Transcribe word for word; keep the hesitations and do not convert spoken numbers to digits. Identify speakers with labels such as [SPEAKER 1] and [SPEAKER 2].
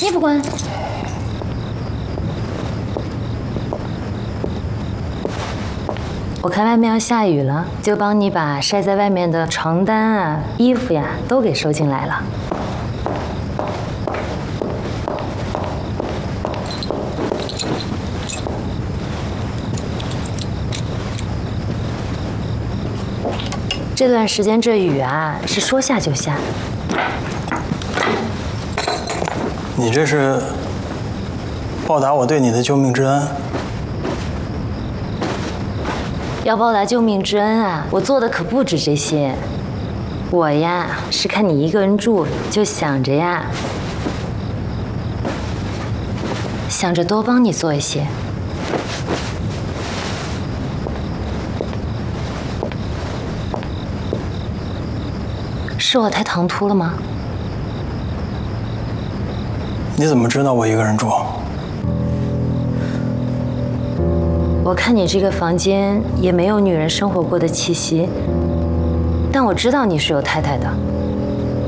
[SPEAKER 1] 衣服滚！我看外面要下雨了，就帮你把晒在外面的床单啊、衣服呀都给收进来了。这段时间这雨啊，是说下就下。
[SPEAKER 2] 你这是报答我对你的救命之恩？
[SPEAKER 1] 要报答救命之恩啊，我做的可不止这些。我呀，是看你一个人住，就想着呀，想着多帮你做一些。是我太唐突了吗？
[SPEAKER 2] 你怎么知道我一个人住？
[SPEAKER 1] 我看你这个房间也没有女人生活过的气息，但我知道你是有太太的。